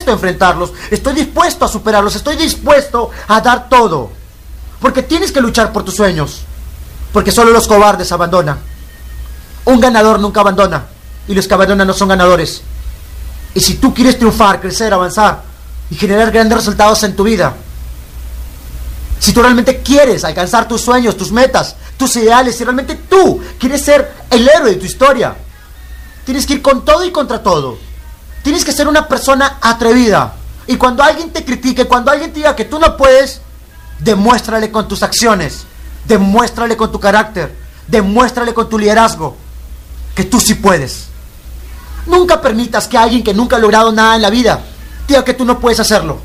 dispuesto a enfrentarlos, estoy dispuesto a superarlos, estoy dispuesto a dar todo. Porque tienes que luchar por tus sueños. Porque solo los cobardes abandonan. Un ganador nunca abandona. Y los que abandonan no son ganadores. Y si tú quieres triunfar, crecer, avanzar y generar grandes resultados en tu vida, si tú realmente quieres alcanzar tus sueños, tus metas, tus ideales, si realmente tú quieres ser el héroe de tu historia, tienes que ir con todo y contra todo. Tienes que ser una persona atrevida. Y cuando alguien te critique, cuando alguien te diga que tú no puedes, demuéstrale con tus acciones, demuéstrale con tu carácter, demuéstrale con tu liderazgo que tú sí puedes. Nunca permitas que alguien que nunca ha logrado nada en la vida diga que tú no puedes hacerlo.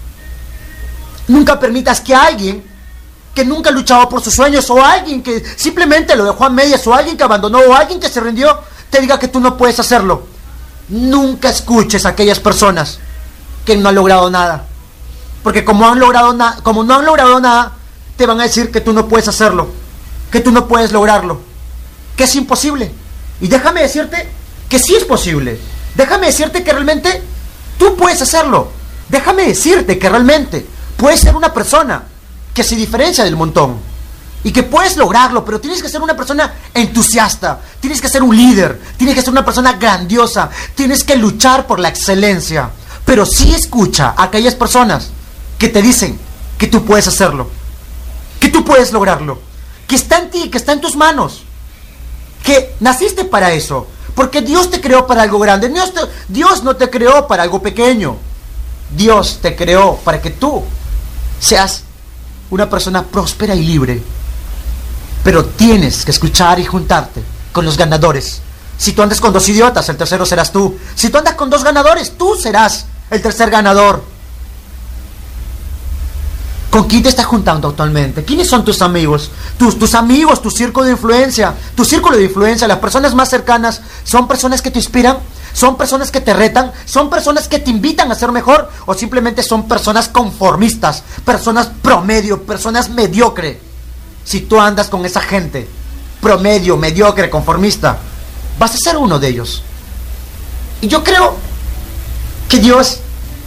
Nunca permitas que alguien que nunca ha luchado por sus sueños, o alguien que simplemente lo dejó a medias, o alguien que abandonó, o alguien que se rindió, te diga que tú no puedes hacerlo. Nunca escuches a aquellas personas que no han logrado nada. Porque como no han logrado nada, te van a decir que tú no puedes hacerlo, que tú no puedes lograrlo, que es imposible. Y déjame decirte que sí es posible. Déjame decirte que realmente tú puedes hacerlo. Déjame decirte que realmente puedes ser una persona que se diferencia del montón y que puedes lograrlo, pero tienes que ser una persona entusiasta, tienes que ser un líder, tienes que ser una persona grandiosa, tienes que luchar por la excelencia. Pero sí escucha a aquellas personas que te dicen que tú puedes hacerlo, que tú puedes lograrlo, que está en ti, que está en tus manos, que naciste para eso, porque Dios te creó para algo grande. Dios no te creó para algo pequeño. Dios te creó para que tú seas una persona próspera y libre. Pero tienes que escuchar y juntarte con los ganadores. Si tú andas con dos idiotas, el tercero serás tú. Si tú andas con dos ganadores, tú serás el tercer ganador. ¿Con quién te estás juntando actualmente? ¿Quiénes son tus amigos? Tus amigos, tu círculo de influencia. Tu círculo de influencia, las personas más cercanas, ¿son personas que te inspiran? ¿Son personas que te retan? ¿Son personas que te invitan a ser mejor? ¿O simplemente son personas conformistas, personas promedio, personas mediocre? Si tú andas con esa gente promedio, mediocre, conformista, vas a ser uno de ellos. Y yo creo que Dios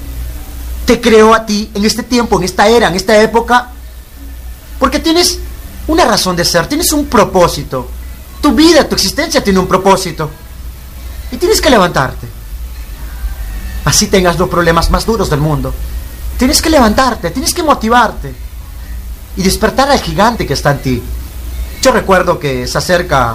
te creó a ti en este tiempo, en esta era, en esta época, porque tienes una razón de ser, tienes un propósito. Tu vida, tu existencia tiene un propósito. Y tienes que levantarte. Así tengas los problemas más duros del mundo. Tienes que levantarte, tienes que motivarte y despertar al gigante que está en ti. Yo recuerdo que se acerca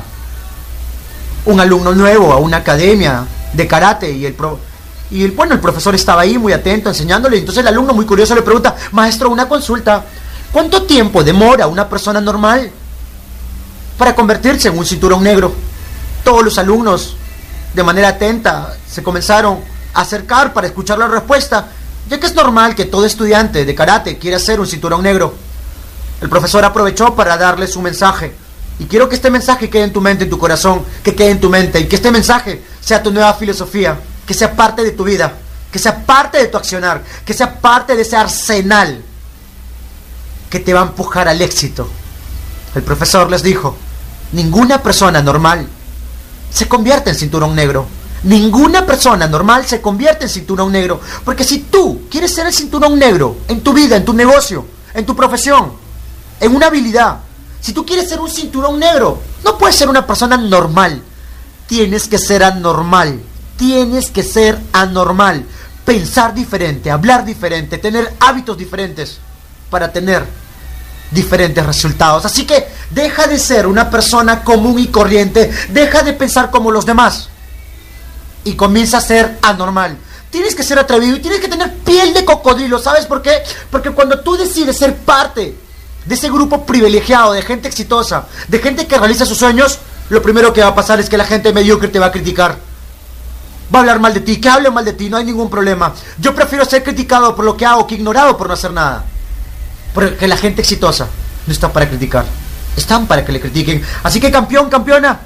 un alumno nuevo a una academia de karate y el profesor estaba ahí muy atento enseñándole, y entonces el alumno muy curioso le pregunta: maestro, una consulta, ¿cuánto tiempo demora una persona normal para convertirse en un cinturón negro? Todos los alumnos de manera atenta se comenzaron a acercar para escuchar la respuesta, ya que es normal que todo estudiante de karate quiera ser un cinturón negro. El profesor aprovechó para darles un mensaje, y quiero que este mensaje quede en tu mente, en tu corazón, que quede en tu mente, y que este mensaje sea tu nueva filosofía, que sea parte de tu vida, que sea parte de tu accionar, que sea parte de ese arsenal que te va a empujar al éxito. El profesor les dijo: ninguna persona normal se convierte en cinturón negro. Ninguna persona normal se convierte en cinturón negro. Porque si tú quieres ser el cinturón negro en tu vida, en tu negocio, en tu profesión, en una habilidad, si tú quieres ser un cinturón negro, no puedes ser una persona normal. Tienes que ser anormal. Tienes que ser anormal. Pensar diferente, hablar diferente, tener hábitos diferentes para tener diferentes resultados. Así que deja de ser una persona común y corriente, deja de pensar como los demás y comienza a ser anormal. Tienes que ser atrevido y tienes que tener piel de cocodrilo. ¿Sabes por qué? Porque cuando tú decides ser parte de ese grupo privilegiado, de gente exitosa, de gente que realiza sus sueños, lo primero que va a pasar es que la gente mediocre te va a criticar, va a hablar mal de ti. Que hable mal de ti, no hay ningún problema. Yo prefiero ser criticado por lo que hago que ignorado por no hacer nada. Porque la gente exitosa no está para criticar, están para que le critiquen. Así que, campeón, campeona,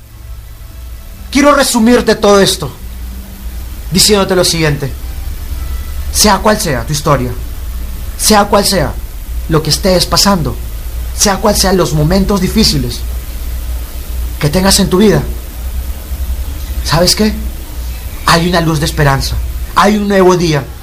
quiero resumirte todo esto diciéndote lo siguiente: sea cual sea tu historia, sea cual sea lo que estés pasando, sea cual sean los momentos difíciles que tengas en tu vida, ¿sabes qué? Hay una luz de esperanza, hay un nuevo día,